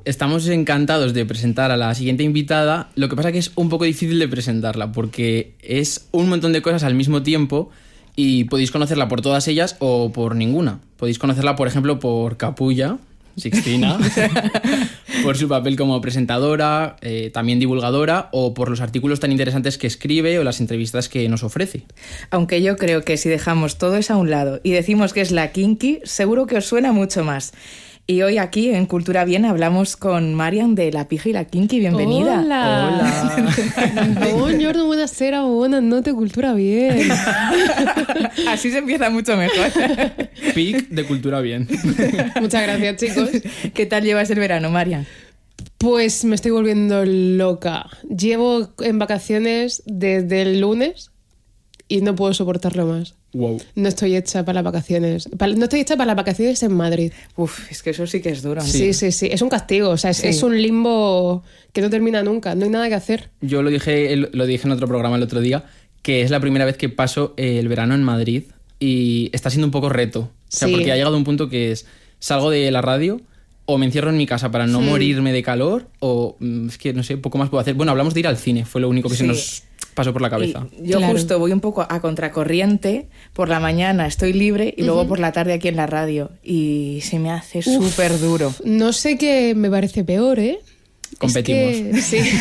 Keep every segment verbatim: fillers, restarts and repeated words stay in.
estamos encantados de presentar a la siguiente invitada. Lo que pasa es que es un poco difícil de presentarla porque es un montón de cosas al mismo tiempo y podéis conocerla por todas ellas o por ninguna. Podéis conocerla, por ejemplo, por Capulla, Sixtina, por su papel como presentadora, eh, también divulgadora, o por los artículos tan interesantes que escribe o las entrevistas que nos ofrece. Aunque yo creo que si dejamos todo eso a un lado y decimos que es la kinky, seguro que os suena mucho más. Y hoy aquí en Cultura Bien hablamos con Marian de La Pija y la Kinky. Bienvenida. Hola. Hola. Buongiorno, buonasera, buenas noches, Cultura Bien. Así se empieza mucho mejor. Pic de Cultura Bien. Muchas gracias, chicos. ¿Qué tal llevas el verano, Marian? Pues me estoy volviendo loca. Llevo en vacaciones desde el lunes y no puedo soportarlo más. Wow. No estoy hecha para las vacaciones. Para, no estoy hecha para las vacaciones en Madrid. Uf, es que eso sí que es duro, ¿no? Sí, sí, sí. sí. Es un castigo. O sea, es, Sí. es un limbo que no termina nunca. No hay nada que hacer. Yo lo dije, lo dije en otro programa el otro día, que es la primera vez que paso el verano en Madrid y está siendo un poco reto. O sea, Sí. porque ha llegado un punto que es, salgo de la radio o me encierro en mi casa para no Hmm. morirme de calor o mm, es que no sé, poco más puedo hacer. Bueno, hablamos de ir al cine, fue lo único que Sí. se nos pasó por la cabeza. Y yo Claro. justo voy un poco a contracorriente. Por la mañana estoy libre y luego por la tarde aquí en la radio. Y se me hace súper duro. No sé qué me parece peor, ¿eh? Competimos. Es que, sí.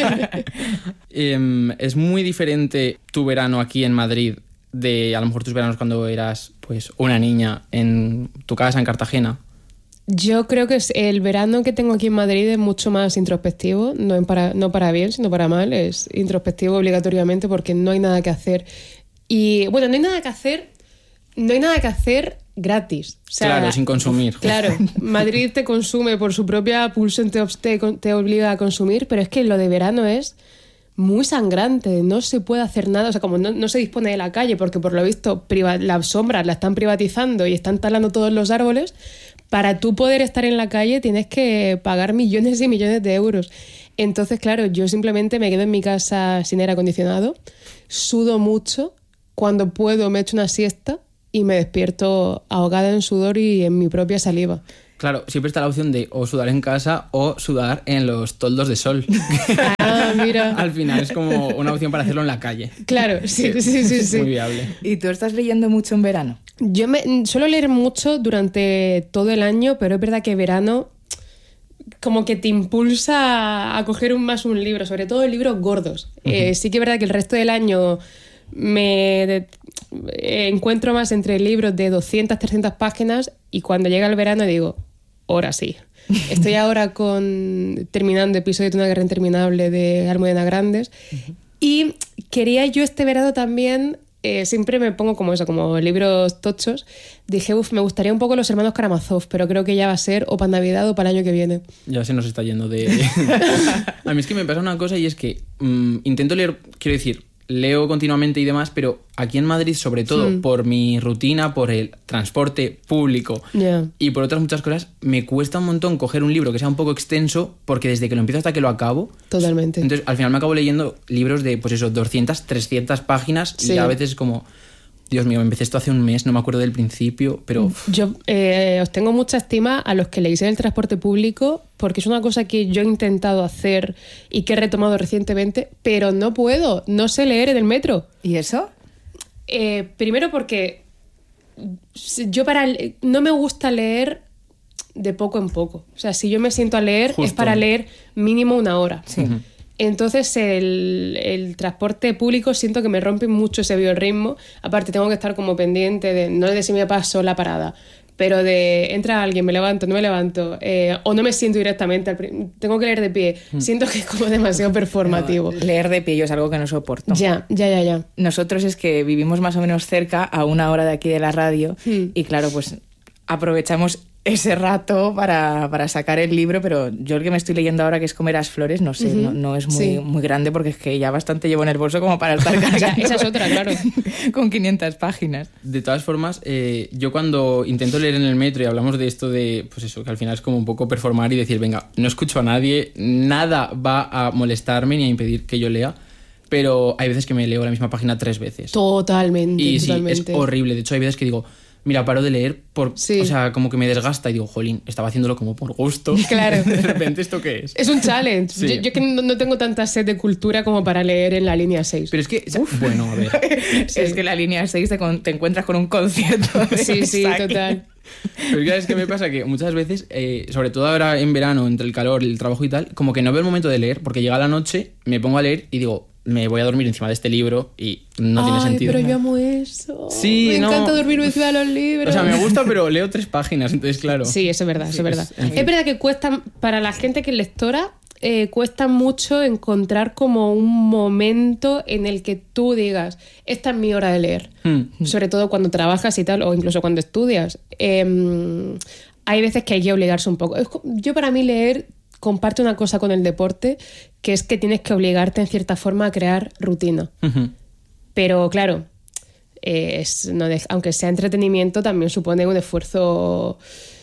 Eh, es muy diferente tu verano aquí en Madrid de a lo mejor tus veranos cuando eras pues una niña en tu casa en Cartagena. Yo creo que es el verano que tengo aquí en Madrid es mucho más introspectivo, no, en para, no para bien, sino para mal, es introspectivo obligatoriamente porque no hay nada que hacer. Y bueno, no hay nada que hacer, no hay nada que hacer gratis. O sea, Claro, sin consumir. Claro, Madrid te consume por su propia pulsión, te, te, te obliga a consumir, pero es que lo de verano es muy sangrante, no se puede hacer nada, o sea, como no, no se dispone de la calle, porque por lo visto priva- las sombras la están privatizando y están talando todos los árboles, para tú poder estar en la calle tienes que pagar millones y millones de euros. Entonces, claro, yo simplemente me quedo en mi casa sin aire acondicionado, sudo mucho, cuando puedo me echo una siesta y me despierto ahogada en sudor y en mi propia saliva. Claro, siempre está la opción de o sudar en casa o sudar en los toldos de sol. Ah, mira. Al final es como una opción para hacerlo en la calle. Claro, sí, sí, sí, Es sí. muy viable. ¿Y tú estás leyendo mucho en verano? Yo me, suelo leer mucho durante todo el año, pero es verdad que verano como que te impulsa a coger un, más un libro, sobre todo libros gordos. Uh-huh. Eh, sí que es verdad que el resto del año me de, eh, encuentro más entre libros de doscientas, trescientas páginas y cuando llega el verano digo, ahora sí. Estoy ahora con terminando episodios de Una guerra interminable de Almudena Grandes uh-huh. y quería yo este verano también... Eh, siempre me pongo como eso, como libros tochos. Dije, uff, me gustaría un poco Los Hermanos Karamazov, pero creo que ya va a ser o para Navidad o para el año que viene. Ya se nos está yendo de... A mí es que me pasa una cosa y es que mmm, intento leer, quiero decir, leo continuamente y demás, pero aquí en Madrid, sobre todo mm. por mi rutina, por el transporte público yeah. y por otras muchas cosas, me cuesta un montón coger un libro que sea un poco extenso porque desde que lo empiezo hasta que lo acabo... Totalmente. Entonces, al final me acabo leyendo libros de, pues eso, doscientas, trescientas páginas sí. y a veces es como... Dios mío, empecé esto hace un mes, no me acuerdo del principio, pero... Yo eh, os tengo mucha estima a los que leéis en el transporte público porque es una cosa que yo he intentado hacer y que he retomado recientemente, pero no puedo, no sé leer en el metro. ¿Y eso? Eh, primero porque yo para no me gusta leer de poco en poco. O sea, si yo me siento a leer Justo. es para leer mínimo una hora. Sí. Uh-huh. Entonces el, el transporte público siento que me rompe mucho ese biorritmo. Aparte tengo que estar como pendiente de, no de si me paso la parada, pero de entra alguien, me levanto, no me levanto, eh, o no me siento directamente, al prim- tengo que leer de pie. Mm. Siento que es como demasiado performativo. No, leer de pie yo es algo que no soporto. Ya, ya, ya, ya. Nosotros es que vivimos más o menos cerca, a una hora de aquí de la radio, mm. y claro, pues aprovechamos ese rato para, para sacar el libro, pero yo el que me estoy leyendo ahora, que es Comer las flores, no sé, uh-huh. no, no es muy, sí. muy grande porque es que ya bastante llevo en el bolso como para estar cargando. Esa es otra, claro. Con quinientas páginas. De todas formas, eh, yo cuando intento leer en el metro y hablamos de esto de, pues eso, que al final es como un poco performar y decir, venga, no escucho a nadie, nada va a molestarme ni a impedir que yo lea, pero hay veces que me leo la misma página tres veces. Totalmente, y totalmente. sí, es horrible. De hecho, hay veces que digo... mira, paro de leer, por, Sí. o sea, como que me desgasta y digo, jolín, estaba haciéndolo como por gusto. Claro. De repente, ¿esto qué es? Es un challenge. Sí. Yo, yo es que no, no tengo tanta sed de cultura como para leer en la línea seis. Pero es que, bueno, a ver. Sí. Es que en la línea seis te, con- te encuentras con un concierto. de Sí, sí, Saki. total. Pero es que, ¿sabes qué me pasa? Que muchas veces, eh, sobre todo ahora en verano, entre el calor, el trabajo y tal, como que no veo el momento de leer, porque llega la noche, me pongo a leer y digo, me voy a dormir encima de este libro y no Ay, tiene sentido. pero yo amo eso. Sí, Me no. encanta dormirme encima de los libros. O sea, me gusta, pero leo tres páginas, entonces claro. Sí, eso es verdad, eso es verdad. en fin. Es verdad que cuesta, para la gente que es lectora, eh, cuesta mucho encontrar como un momento en el que tú digas, esta es mi hora de leer. Hmm. Sobre todo cuando trabajas y tal, o incluso cuando estudias. Eh, hay veces que hay que obligarse un poco. Es co- Yo para mí leer comparte una cosa con el deporte, que es que tienes que obligarte en cierta forma a crear rutina. Ujú. Pero claro, eh, es- no de- aunque sea entretenimiento, también supone un esfuerzo.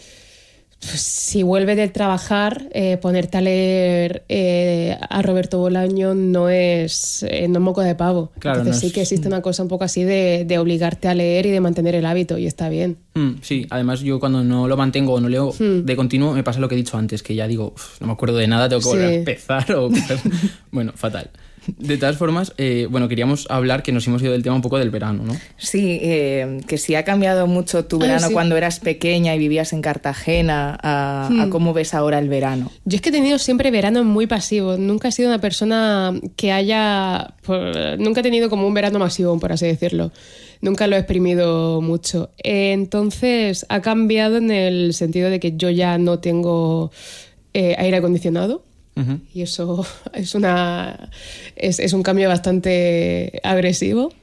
Pues, si vuelves de trabajar, eh, ponerte a leer eh, a Roberto Bolaño no es, eh, no es moco de pavo. Claro, Entonces no sí que es- existe una cosa un poco así de, de obligarte a leer y de mantener el hábito, y está bien. Mm, sí, además yo cuando no lo mantengo o no leo Hmm. de continuo me pasa lo que he dicho antes, que ya digo, "Uf, no me acuerdo de nada, tengo que volver Sí. a empezar o cosas". Bueno, fatal. De todas formas, eh, bueno, queríamos hablar, que nos hemos ido del tema un poco del verano, ¿no? Sí, eh, que sí ha cambiado mucho tu Ay, verano sí. cuando eras pequeña y vivías en Cartagena a, a Hmm. cómo ves ahora el verano. Yo es que he tenido siempre veranos muy pasivos. Nunca he sido una persona que haya... pues, nunca he tenido como un verano masivo, por así decirlo. Nunca lo he exprimido mucho. Eh, entonces ha cambiado en el sentido de que yo ya no tengo eh, aire acondicionado. Ujú. Y eso es, una, es, es un cambio bastante agresivo.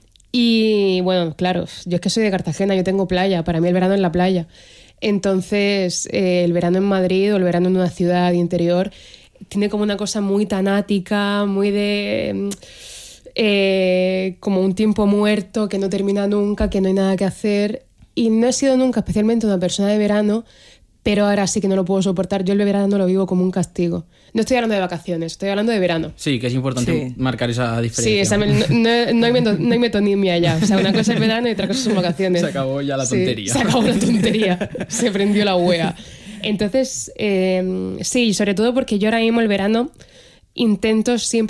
Y bueno, claro, yo es que soy de Cartagena, yo tengo playa, para mí el verano es la playa. Entonces, eh, el verano en Madrid o el verano en una ciudad interior tiene como una cosa muy tanática, muy de... mm, eh, como un tiempo muerto que no termina nunca, que no hay nada que hacer. Y no he sido nunca especialmente una persona de verano, pero ahora sí que no lo puedo soportar. Yo el verano lo vivo como un castigo. No estoy hablando de vacaciones, estoy hablando de verano. Sí, que es importante Sí. marcar esa Sí, diferencia. esa, no, no- no hay meto- no hay metonimia ya. O sea, una cosa es verano y otra cosa son vacaciones. Se acabó ya la Sí, tontería. se acabó la tontería. Se prendió la wea. Entonces, eh, sí, sobre todo porque yo ahora mismo el verano intento siempre